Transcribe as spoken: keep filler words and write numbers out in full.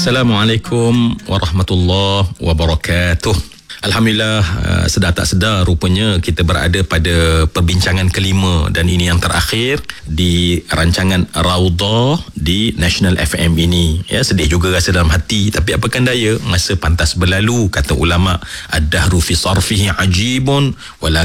Assalamualaikum warahmatullahi wabarakatuh. Alhamdulillah, sedar tak sedar rupanya kita berada pada perbincangan kelima dan ini yang terakhir di rancangan Raudhah di National F M ini. Ya, sedih juga rasa dalam hati, tapi apakan daya, masa pantas berlalu, kata ulama, ad-dahru fi sarfihi ajibun wala